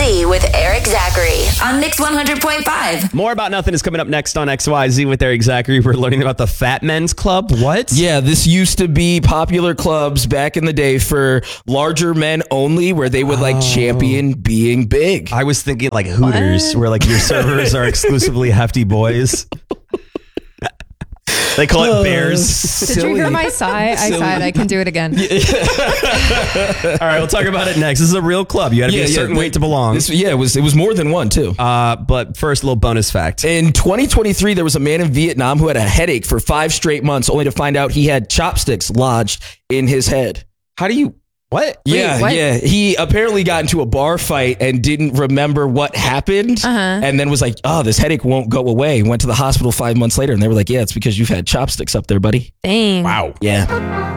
XYZ with Eric Zachary on Mix 100.5. More About Nothing is coming up next on XYZ with Eric Zachary. We're learning about the Fat Men's Club. What? Yeah, this used to be popular clubs back in the day for larger men only, where they would champion being big. I was thinking like Hooters, where like your servers are exclusively hefty boys. They call it bears. Did you hear my sigh? I sighed. I can do it again. All right, we'll talk about it next. This is a real club. You had to be a certain weight to belong. It was more than one too. But first, a little bonus fact. In 2023, there was a man in Vietnam who had a headache for 5 straight months, only to find out he had chopsticks lodged in his head. How do you... What? Yeah. He apparently got into a bar fight and didn't remember what happened, and then was like, "Oh, this headache won't go away." Went to the hospital 5 months later, and they were like, "Yeah, it's because you've had chopsticks up there, buddy." Dang. Wow. Yeah.